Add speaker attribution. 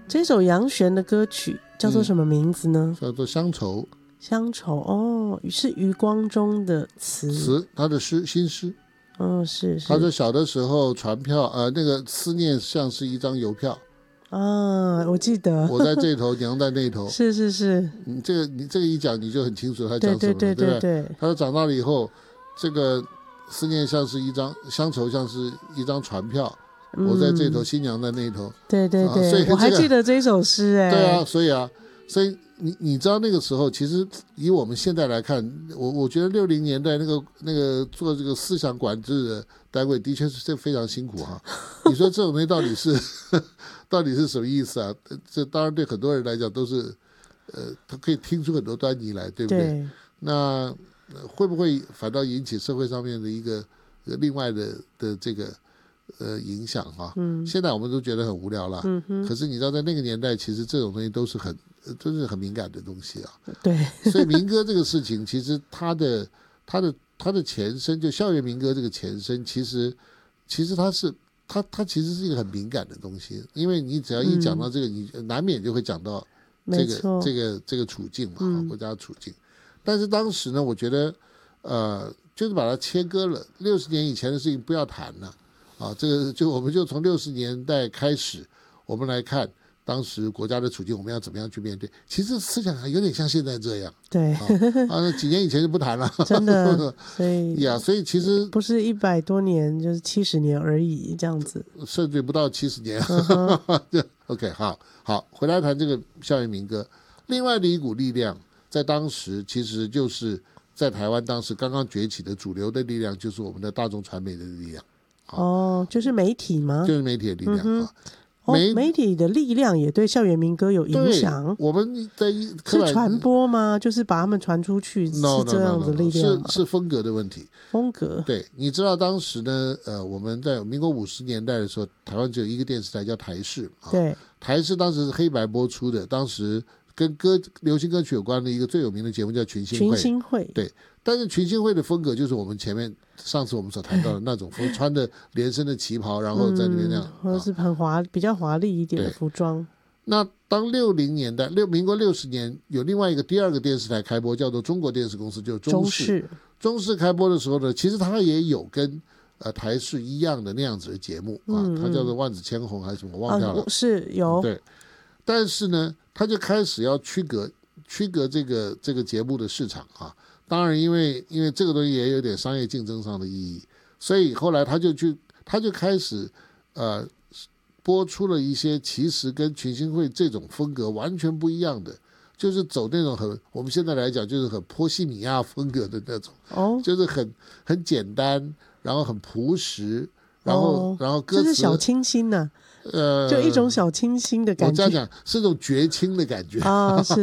Speaker 1: 这首杨弦的歌曲叫做什么名字呢？
Speaker 2: 叫做乡愁。
Speaker 1: 乡愁哦，是余光中的词，
Speaker 2: 他的新诗。
Speaker 1: 是。
Speaker 2: 他说小的时候船票那个思念像是一张邮票
Speaker 1: 啊，我记得
Speaker 2: 我在这头娘在那头
Speaker 1: 是
Speaker 2: 你这个一讲你就很清楚他讲什么了，对不对？他说长大了以后这个思念像是一张乡愁像是一张船票，我在这头新娘在那头，
Speaker 1: 对、
Speaker 2: 所以
Speaker 1: 我还记得这首诗
Speaker 2: 对啊，所以你知道那个时候其实以我们现在来看，我觉得60年代那个做这个思想管制的单位的确是非常辛苦哈。你说这种东西到底是什么意思啊？这当然对很多人来讲都是他可以听出很多端倪来，对不对？
Speaker 1: 对。
Speaker 2: 那会不会反倒引起社会上面的一个另外的这个影响哈？现在我们都觉得很无聊了，可是你知道在那个年代其实这种东西都是很敏感的东西啊。对，所以民歌这个事情其实它的前身就校园民歌这个前身，其实它其实是一个很敏感的东西，因为你只要一讲到这个，你难免就会讲到这个处境嘛，国家处境。但是当时呢，我觉得就是把它切割了，60年以前的事情不要谈了啊，这个我们就从60年代开始，我们来看当时国家的处境，我们要怎么样去面对？其实思想还有点像现在这样。对那几年以前就不谈了，真的。所以其实
Speaker 1: 不是100多年，就是70年而已，这样子，
Speaker 2: 甚至不到70年。OK， 好，回来谈这个校园民歌。另外的一股力量，在当时其实就是在台湾当时刚刚崛起的主流的力量，就是我们的大众传媒的力量。
Speaker 1: 就是媒体吗？
Speaker 2: 就是媒体的力量
Speaker 1: 媒体的力量也对校园民歌有影响。
Speaker 2: 我们在
Speaker 1: 是传播吗？就是把他们传出去，是这样的力量吗？
Speaker 2: 是风格的问题。风格，对，你知道当时呢，我们在民国50年代的时候，台湾只有一个电视台叫台视对，台视当时是黑白播出的，当时跟流行歌曲有关的一个最有名的节目叫群星会。对，但是群星会的风格就是我们前面上次我们所谈到的那种风，穿的连身的旗袍，然后在那边那样，
Speaker 1: 或者是比较华丽一点的服装。
Speaker 2: 那当60年代民国60年有另外一个第二个电视台开播，叫做中国电视公司，就是中视开播的时候呢，其实它也有跟台视一样的那样子的节目它叫做万紫千红还是什么忘掉了，是有对，但是呢，它就开始要区隔这个节目的市场当然因为这个东西也有点商业竞争上的意义，所以后来他就开始播出了一些其实跟群星会这种风格完全不一样的，就是走那种我们现在来讲就是很波西米亚风格的那种就是很简单，然后很朴实，然后歌词就是
Speaker 1: 小清新就一种小清新的感觉，
Speaker 2: 我这样讲是一种绝清的感觉
Speaker 1: 是